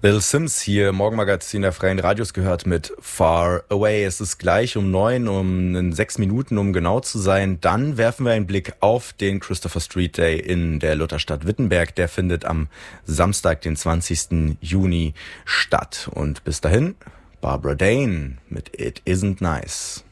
Bill Sims hier, Morgenmagazin der Freien Radios gehört mit Far Away. Es ist gleich um 9, in 6 Minuten, um genau zu sein. Dann werfen wir einen Blick auf den Christopher Street Day in der Lutherstadt Wittenberg. Der findet am Samstag, den 20. Juni statt. Und bis dahin, Barbara Dane mit It Isn't Nice.